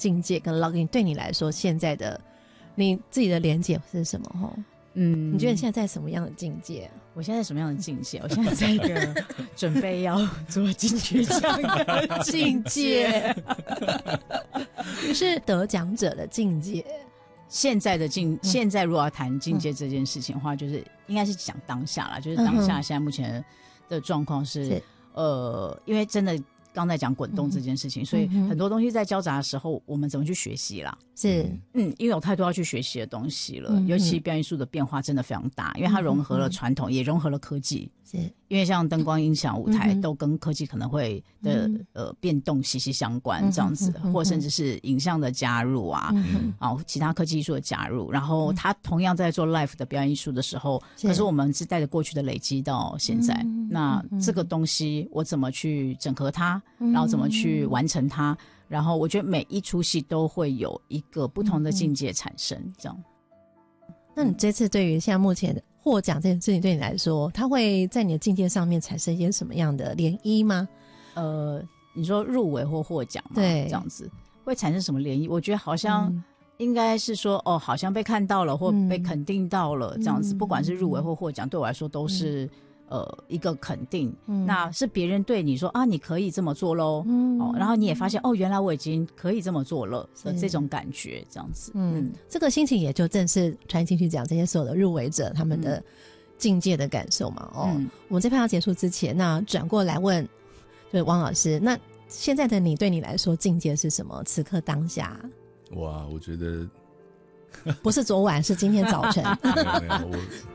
境界跟 login 对你来说现在的你自己的连结是什么？你觉得你现在在什么样的境界？ 我现在什么样的境界？我现在在一个准备要做金曲奖的境界， 是得奖者的境界。 现在如果要谈境界这件事情的话，就是应该是讲当下啦，就是当下现在目前的状况是因为真的刚才讲滚动这件事情，所以很多东西在交杂的时候，我们怎么去学习啦？ 是， 因为有太多要去学习的东西了，尤其表演艺术的变化真的非常大，因为它融合了传统，也融合了科技。是，因为像灯光、音响、舞台都跟科技可能会的变动息息相关，这样子，或甚至是影像的加入啊，其他科技艺术的加入，然后它同样在做 live 的表演艺术的时候，可是我们是带着过去的累积到现在，那这个东西我怎么去整合它，然后怎么去完成它？然后我觉得每一出戏都会有一个不同的境界产生，这样。 那你这次对于现在目前获奖这件事情对你来说，它会在你的境界上面产生一些什么样的涟漪吗？ 你说入围或获奖嘛， 对， 这样子会产生什么涟漪？我觉得好像应该是说，好像被看到了或被肯定到了，这样子，不管是入围或获奖，对我来说都是。一个肯定，那是别人对你说啊，你可以这么做咯，然后你也发现原来我已经可以这么做了的这种感觉，这样子， 这个心情也就正是传金曲奖这些所有的入围者他们的境界的感受嘛。我们这趴要结束之前，那转过来问，就是汪老师，那现在的你对你来说境界是什么？此刻当下？ 哇，我觉得不是昨晚，是今天早晨。 没有，